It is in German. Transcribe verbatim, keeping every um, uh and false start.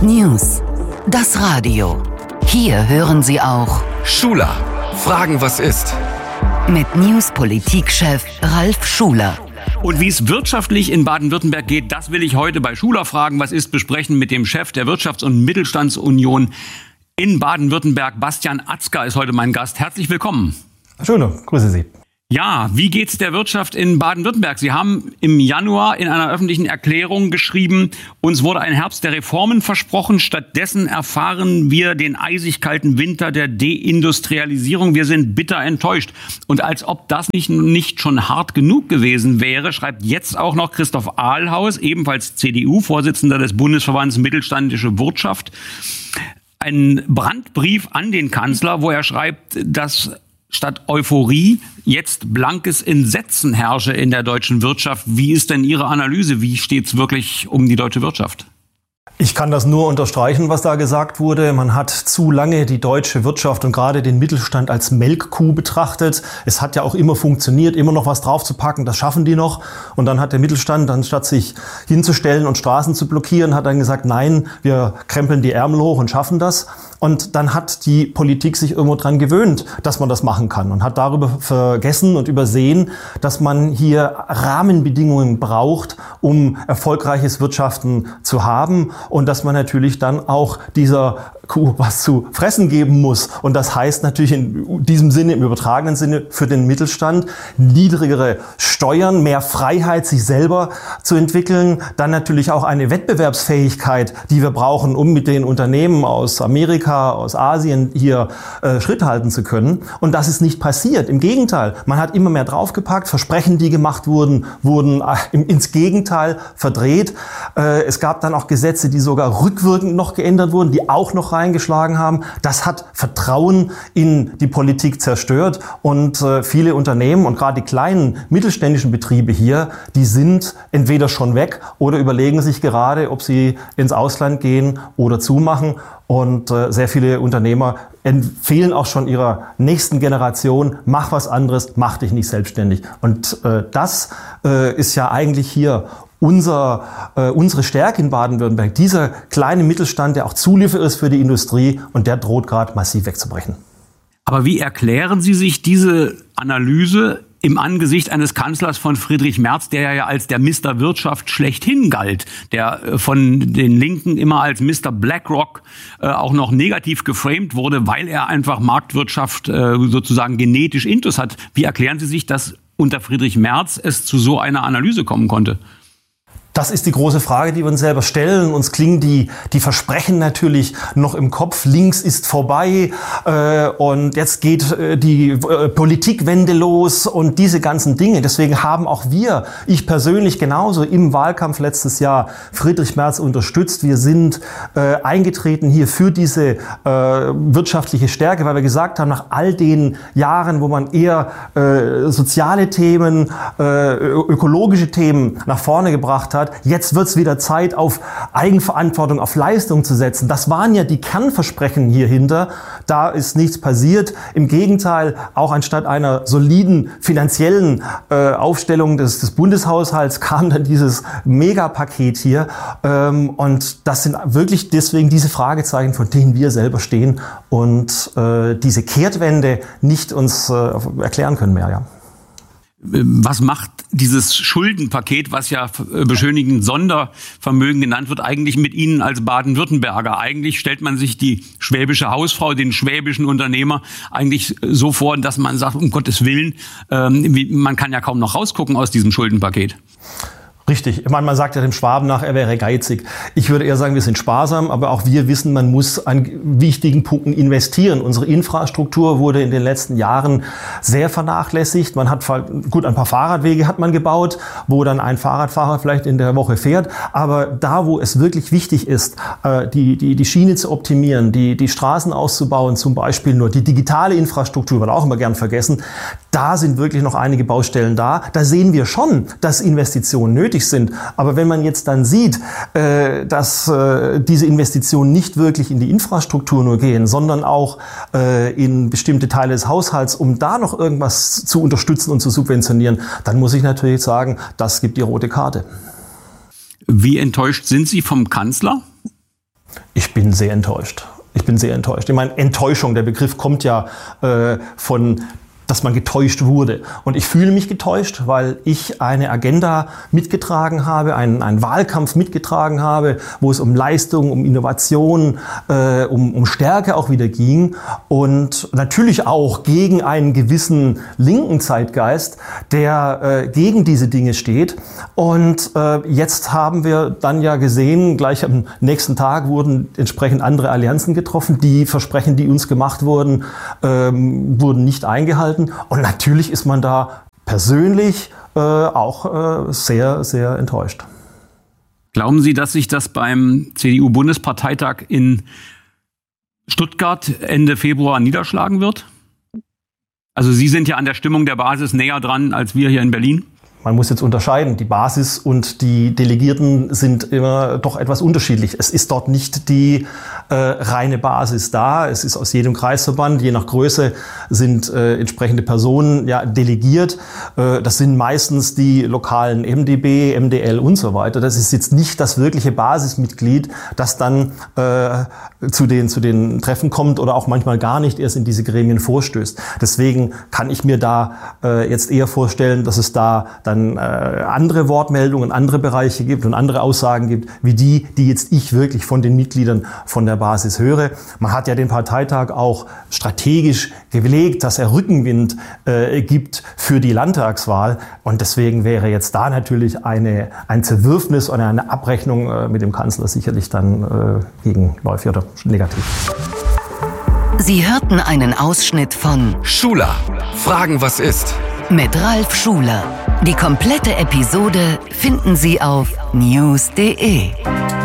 News. Das Radio. Hier hören Sie auch Schuler. Fragen, was ist? Mit News-Politik-Chef Ralf Schuler. Und wie es wirtschaftlich in Baden-Württemberg geht, das will ich heute bei Schuler Fragen, was ist, besprechen mit dem Chef der Wirtschafts- und Mittelstandsunion in Baden-Württemberg. Bastian Atzger ist heute mein Gast. Herzlich willkommen. Herr Schuler, grüße Sie. Ja, wie geht's der Wirtschaft in Baden-Württemberg? Sie haben im Januar in einer öffentlichen Erklärung geschrieben, uns wurde ein Herbst der Reformen versprochen. Stattdessen erfahren wir den eisig kalten Winter der Deindustrialisierung. Wir sind bitter enttäuscht. Und als ob das nicht, nicht schon hart genug gewesen wäre, schreibt jetzt auch noch Christoph Ahlhaus, ebenfalls C D U-Vorsitzender des Bundesverbands Mittelständische Wirtschaft, einen Brandbrief an den Kanzler, wo er schreibt, dass statt Euphorie jetzt blankes Entsetzen herrsche in der deutschen Wirtschaft. Wie ist denn Ihre Analyse? Wie steht's wirklich um die deutsche Wirtschaft? Ich kann das nur unterstreichen, was da gesagt wurde. Man hat zu lange die deutsche Wirtschaft und gerade den Mittelstand als Melkkuh betrachtet. Es hat ja auch immer funktioniert, immer noch was draufzupacken, das schaffen die noch. Und dann hat der Mittelstand, anstatt sich hinzustellen und Straßen zu blockieren, hat dann gesagt, nein, wir krempeln die Ärmel hoch und schaffen das. Und dann hat die Politik sich irgendwo dran gewöhnt, dass man das machen kann und hat darüber vergessen und übersehen, dass man hier Rahmenbedingungen braucht, um erfolgreiches Wirtschaften zu haben und dass man natürlich dann auch dieser Kuh was zu fressen geben muss. Und das heißt natürlich in diesem Sinne, im übertragenen Sinne für den Mittelstand, niedrigere Steuern, mehr Freiheit, sich selber zu entwickeln, dann natürlich auch eine Wettbewerbsfähigkeit, die wir brauchen, um mit den Unternehmen aus Amerika, aus Asien hier äh, Schritt halten zu können. Und das ist nicht passiert. Im Gegenteil, man hat immer mehr draufgepackt. Versprechen, die gemacht wurden, wurden äh, ins Gegenteil verdreht. Äh, es gab dann auch Gesetze, die sogar rückwirkend noch geändert wurden, die auch noch reingeschlagen haben. Das hat Vertrauen in die Politik zerstört. Und äh, viele Unternehmen und gerade die kleinen mittelständischen Betriebe hier, die sind entweder schon weg oder überlegen sich gerade, ob sie ins Ausland gehen oder zumachen. Und äh, sehr viele Unternehmer empfehlen auch schon ihrer nächsten Generation, mach was anderes, mach dich nicht selbstständig. Und äh, das äh, ist ja eigentlich hier unser, äh, unsere Stärke in Baden-Württemberg. Dieser kleine Mittelstand, der auch Zulieferer ist für die Industrie und der droht gerade massiv wegzubrechen. Aber wie erklären Sie sich diese Analyse im Angesicht eines Kanzlers von Friedrich Merz, der ja als der Mister Wirtschaft schlechthin galt, der von den Linken immer als Mister BlackRock äh, auch noch negativ geframed wurde, weil er einfach Marktwirtschaft äh, sozusagen genetisch intus hat. Wie erklären Sie sich, dass unter Friedrich Merz es zu so einer Analyse kommen konnte? Das ist die große Frage, die wir uns selber stellen. Uns klingen die, die Versprechen natürlich noch im Kopf. Links ist vorbei äh, und jetzt geht äh, die äh, Politikwende los und diese ganzen Dinge. Deswegen haben auch wir, ich persönlich genauso, im Wahlkampf letztes Jahr Friedrich Merz unterstützt. Wir sind äh, eingetreten hier für diese äh, wirtschaftliche Stärke, weil wir gesagt haben, nach all den Jahren, wo man eher äh, soziale Themen, äh, ökologische Themen nach vorne gebracht hat, jetzt wird es wieder Zeit, auf Eigenverantwortung, auf Leistung zu setzen. Das waren ja die Kernversprechen hier hinter. Da ist nichts passiert. Im Gegenteil, auch anstatt einer soliden finanziellen äh, Aufstellung des, des Bundeshaushalts kam dann dieses Megapaket hier. Ähm, und das sind wirklich deswegen diese Fragezeichen, von denen wir selber stehen und äh, diese Kehrtwende nicht uns äh, erklären können mehr. Ja. Was macht dieses Schuldenpaket, was ja beschönigend Sondervermögen genannt wird, eigentlich mit Ihnen als Baden-Württemberger? Eigentlich stellt man sich die schwäbische Hausfrau, den schwäbischen Unternehmer eigentlich so vor, dass man sagt, um Gottes Willen, ähm, wie, man kann ja kaum noch rausgucken aus diesem Schuldenpaket. Richtig. Ich meine, man sagt ja dem Schwaben nach, er wäre geizig. Ich würde eher sagen, wir sind sparsam, aber auch wir wissen, man muss an wichtigen Punkten investieren. Unsere Infrastruktur wurde in den letzten Jahren sehr vernachlässigt. Man hat, gut, ein paar Fahrradwege hat man gebaut, wo dann ein Fahrradfahrer vielleicht in der Woche fährt. Aber da, wo es wirklich wichtig ist, die, die, die Schiene zu optimieren, die, die Straßen auszubauen, zum Beispiel nur die digitale Infrastruktur, wird auch immer gern vergessen, da sind wirklich noch einige Baustellen da. Da sehen wir schon, dass Investitionen nötig sind. Aber wenn man jetzt dann sieht, äh, dass äh, diese Investitionen nicht wirklich in die Infrastruktur nur gehen, sondern auch äh, in bestimmte Teile des Haushalts, um da noch irgendwas zu unterstützen und zu subventionieren, dann muss ich natürlich sagen, das gibt die rote Karte. Wie enttäuscht sind Sie vom Kanzler? Ich bin sehr enttäuscht. Ich bin sehr enttäuscht. Ich meine, Enttäuschung, der Begriff kommt ja äh, von, dass man getäuscht wurde. Und ich fühle mich getäuscht, weil ich eine Agenda mitgetragen habe, einen, einen Wahlkampf mitgetragen habe, wo es um Leistung, um Innovation, äh, um, um Stärke auch wieder ging. Und natürlich auch gegen einen gewissen linken Zeitgeist, der äh, gegen diese Dinge steht. Und äh, jetzt haben wir dann ja gesehen, gleich am nächsten Tag wurden entsprechend andere Allianzen getroffen. Die Versprechen, die uns gemacht wurden, ähm, wurden nicht eingehalten. Und natürlich ist man da persönlich äh, auch äh, sehr, sehr enttäuscht. Glauben Sie, dass sich das beim C D U-Bundesparteitag in Stuttgart Ende Februar niederschlagen wird? Also Sie sind ja an der Stimmung der Basis näher dran als wir hier in Berlin. Man muss jetzt unterscheiden. Die Basis und die Delegierten sind immer doch etwas unterschiedlich. Es ist dort nicht die äh, reine Basis da. Es ist aus jedem Kreisverband, je nach Größe, sind äh, entsprechende Personen ja delegiert. Äh, das sind meistens die lokalen M d B, M D L und so weiter. Das ist jetzt nicht das wirkliche Basismitglied, das dann äh, zu den, zu den Treffen kommt oder auch manchmal gar nicht erst in diese Gremien vorstößt. Deswegen kann ich mir da äh, jetzt eher vorstellen, dass es da dann dann äh, andere Wortmeldungen, andere Bereiche gibt und andere Aussagen gibt, wie die, die jetzt ich wirklich von den Mitgliedern von der Basis höre. Man hat ja den Parteitag auch strategisch gelegt, dass er Rückenwind äh, gibt für die Landtagswahl. Und deswegen wäre jetzt da natürlich eine, ein Zerwürfnis oder eine Abrechnung äh, mit dem Kanzler sicherlich dann äh, gegenläufig oder negativ. Sie hörten einen Ausschnitt von Schuler, Fragen, was ist? Mit Ralf Schuler. Die komplette Episode finden Sie auf news punkt de.